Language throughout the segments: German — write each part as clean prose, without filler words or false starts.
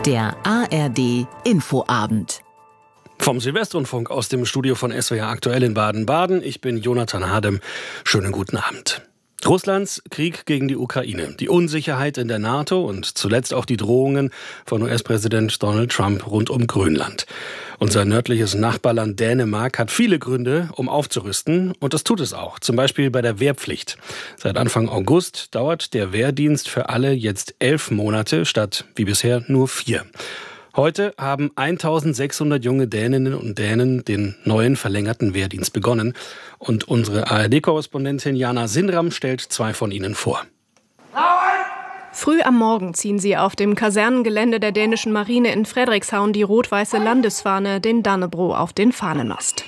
Der ARD Infoabend. Vom Silvesterrundfunk aus dem Studio von SWR aktuell in Baden-Baden. Ich bin Jonathan Hadem. Schönen guten Abend. Russlands Krieg gegen die Ukraine, die Unsicherheit in der NATO und zuletzt auch die Drohungen von US-Präsident Donald Trump rund um Grönland. Unser nördliches Nachbarland Dänemark hat viele Gründe, um aufzurüsten, und das tut es auch, zum Beispiel bei der Wehrpflicht. Seit Anfang August dauert der Wehrdienst für alle jetzt 11 Monate statt wie bisher nur 4. Heute haben 1600 junge Däninnen und Dänen den neuen verlängerten Wehrdienst begonnen. Und unsere ARD-Korrespondentin Jana Sindram stellt 2 von ihnen vor. Früh am Morgen ziehen sie auf dem Kasernengelände der dänischen Marine in Frederikshavn die rot-weiße Landesfahne, den Dannebrog, auf den Fahnenmast.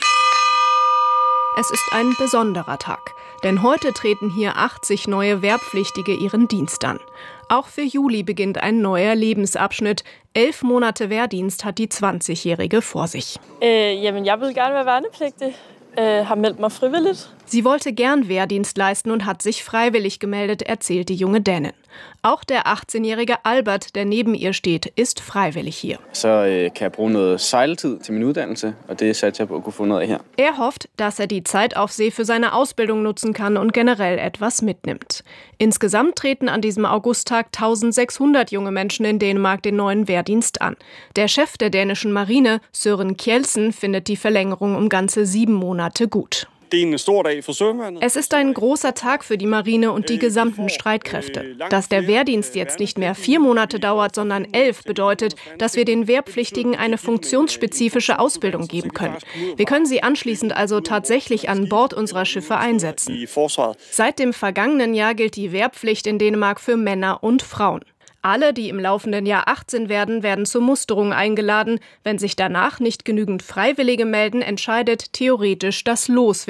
Es ist ein besonderer Tag, denn heute treten hier 80 neue Wehrpflichtige ihren Dienst an. Auch für Juli beginnt ein neuer Lebensabschnitt. 11 Monate Wehrdienst hat die 20-Jährige vor sich. Jeg vil gerne være værnepligtig. Har meldt mig frivilligt. Sie wollte gern Wehrdienst leisten und hat sich freiwillig gemeldet, erzählt die junge Dänin. Auch der 18-jährige Albert, der neben ihr steht, ist freiwillig hier. Så kan jeg bruge noget sejltid til min uddannelse, og det satser jeg på at kunne få noget af her. Er hofft, dass er die Zeit auf See für seine Ausbildung nutzen kann und generell etwas mitnimmt. Insgesamt treten an diesem Augusttag 1600 junge Menschen in Dänemark den neuen Wehrdienst an. Der Chef der dänischen Marine, Søren Kjeldsen, findet die Verlängerung um ganze 7 Monate gut. Es ist ein großer Tag für die Marine und die gesamten Streitkräfte. Dass der Wehrdienst jetzt nicht mehr 4 Monate dauert, sondern 11, bedeutet, dass wir den Wehrpflichtigen eine funktionsspezifische Ausbildung geben können. Wir können sie anschließend also tatsächlich an Bord unserer Schiffe einsetzen. Seit dem vergangenen Jahr gilt die Wehrpflicht in Dänemark für Männer und Frauen. Alle, die im laufenden Jahr 18 werden, werden zur Musterung eingeladen. Wenn sich danach nicht genügend Freiwillige melden, entscheidet theoretisch das Los,